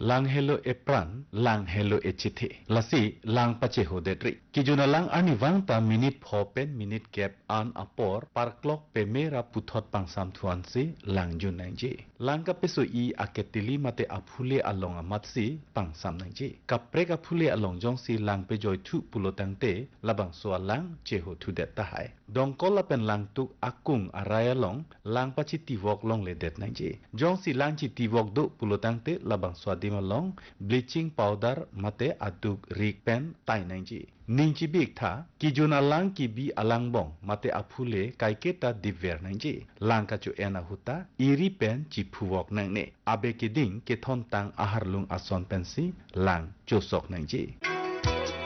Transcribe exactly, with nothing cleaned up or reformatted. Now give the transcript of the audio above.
lang hello e pran lang hello e chithe lasi lang pache hodetri kijuna lang ani wangta minute phopen minute gap an apor par clock pe mera puthot pangsam thuansi lang jun nangji lang ka peso i aketili mate aphule along amatsi pangsam nangji kapre ka phule along jongsi lang pe joy thu pulotangte labang so lang cheho thu det ta hai dongkol pen lang tuk akung araya long lang pachi tivok long le det nangji jongsi lang chi tivok do pulotangte labang swadima long bleaching powder mate aduk rik pen tai nangji ningchi bik tha kijuna lang ki bi alang bong mate aphule kaiketa diver nangji lang ka chu ena huta iri pen chi phuwok nangne abe ke ding ke thon tang ahar lung ason pensi lang chosok nangji